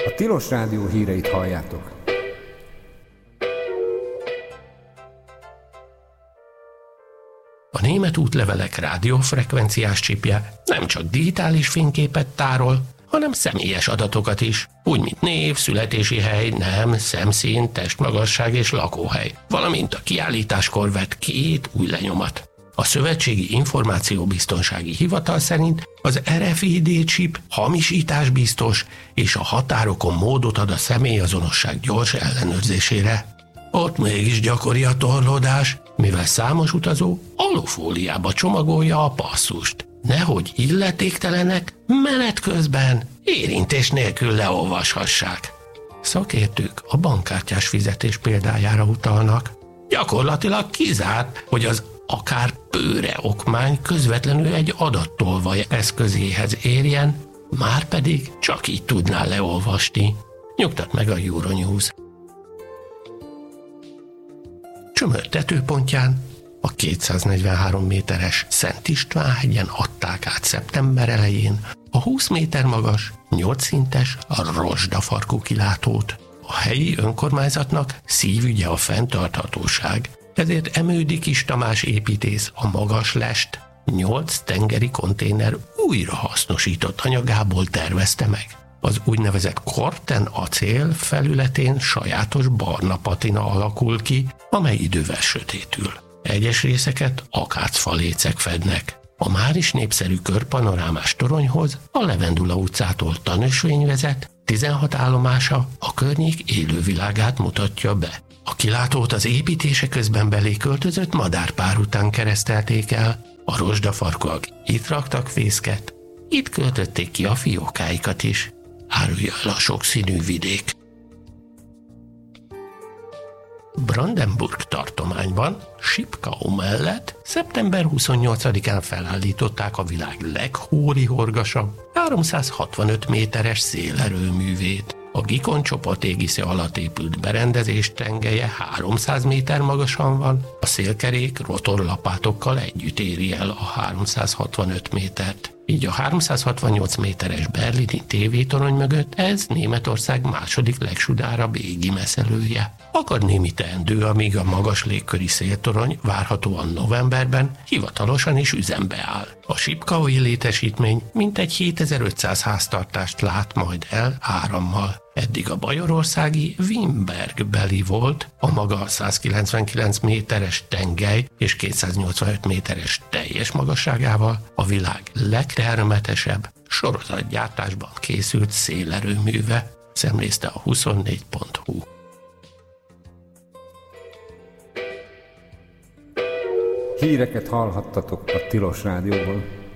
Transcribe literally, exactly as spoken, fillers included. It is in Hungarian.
A Tilos Rádió híreit halljátok. A német útlevelek rádiófrekvenciás csipje nem csak digitális fényképet tárol, hanem személyes adatokat is, úgy mint név, születési hely, nem, szemszín, testmagasság és lakóhely, valamint a kiállításkor vett két új lenyomat. A Szövetségi Információbiztonsági Hivatal szerint az er ef i dé csip hamisításbiztos, és a határokon módot ad a személyazonosság gyors ellenőrzésére. Ott mégis gyakori a torlódás, mivel számos utazó alufóliába csomagolja a passzust. Nehogy illetéktelenek menet közben érintés nélkül leolvashassák. Szakértők a bankkártyás fizetés példájára utalnak. Gyakorlatilag kizárt, hogy az akár pőre okmány közvetlenül egy adattolvaj eszközéhez érjen, márpedig csak így tudná leolvasni. Nyugtat meg a Euronews. Csömör tetőpontján, a kétszáznegyvenhárom méteres Szent István-hegyen adták át szeptember elején a húsz méter magas, nyolc szintes a rozsdafarkú kilátót. A helyi önkormányzatnak szívügye a fenntarthatóság, ezért Emődi Kis Tamás építész a magas lest nyolc tengeri konténer újrahasznosított anyagából tervezte meg. Az úgynevezett Corten acél felületén sajátos barna patina alakul ki, amely idővel sötétül. Egyes részeket akácfalécek fednek. A már is népszerű körpanorámás toronyhoz a Levendula utcától tanösvény vezet, tizenhat állomása a környék élővilágát mutatja be. A kilátót az építése közben belé költözött madárpár után keresztelték el, a rozsdafarkúak itt raktak fészket, itt költötték ki a fiókáikat is, árulja el a sokszínű vidék. Brandenburg tartományban, Sipkau mellett szeptember huszonnyolcadikán felállították a világ leghórihorgasabb, háromszázhatvanöt méteres szélerőművét. A Gikon csoport égisze alatt épült berendezés tengelye háromszáz méter magasan van, a szélkerék rotorlapátokkal együtt éri el a háromszázhatvanöt métert. Így a háromszázhatvannyolc méteres berlini tévétorony mögött ez Németország második legsudárabb égi messzelője. Akad némi teendő, amíg a magas légköri széltorony várhatóan novemberben hivatalosan is üzembe áll. A Sipkaui létesítmény mintegy hétezer-ötszáz háztartást lát majd el árammal. Eddig a bajorországi Wimberg beli volt, a maga százkilencvenkilenc méteres tengely és kétszáznyolcvanöt méteres teljes magasságával a világ legtermetesebb sorozatgyártásban készült szélerőműve, szemlézte a huszonnégy pont hu. Híreket hallhattatok a Tilos Rádióból.